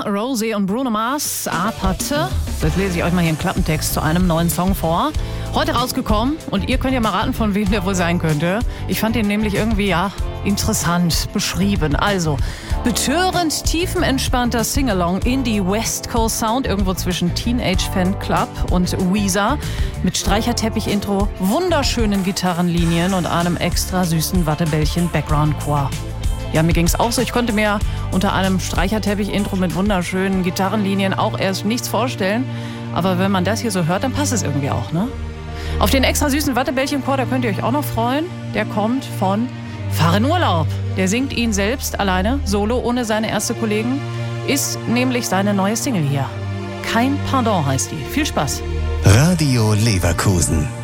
Rosie und Bruno Mars, Apathe. Jetzt lese ich euch mal hier einen Klappentext zu einem neuen Song vor. Heute rausgekommen und ihr könnt ja mal raten, von wem der wohl sein könnte. Ich fand ihn nämlich irgendwie, interessant beschrieben. Also, betörend tiefenentspannter Singalong Indie West Coast Sound, irgendwo zwischen Teenage Fan Club und Weezer. Mit Streicherteppich-Intro, wunderschönen Gitarrenlinien und einem extra süßen Wattebällchen-Background-Chor. Ja, mir ging's auch so. Ich konnte mir unter einem Streicherteppich-Intro mit wunderschönen Gitarrenlinien auch erst nichts vorstellen. Aber wenn man das hier so hört, dann passt es irgendwie auch, ne? Auf den extra süßen Wattebällchen-Chor, da könnt ihr euch auch noch freuen. Der kommt von Fahr in Urlaub. Der singt ihn selbst alleine, solo, ohne seine erste Kollegen. Ist nämlich seine neue Single hier. Kein Pardon heißt die. Viel Spaß. Radio Leverkusen.